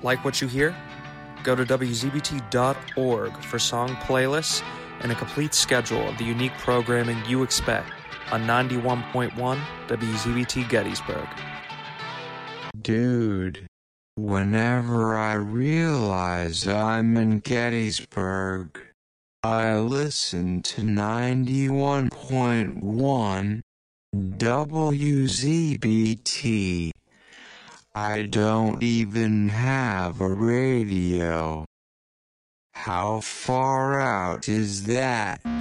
Like what you hear? Go to WZBT.org for song playlists and a complete schedule of the unique programming you expect on 91.1 WZBT Gettysburg. Dude, whenever I realize I'm in Gettysburg, I listen to 91.1 WZBT. I don't even have a radio. How far out is that?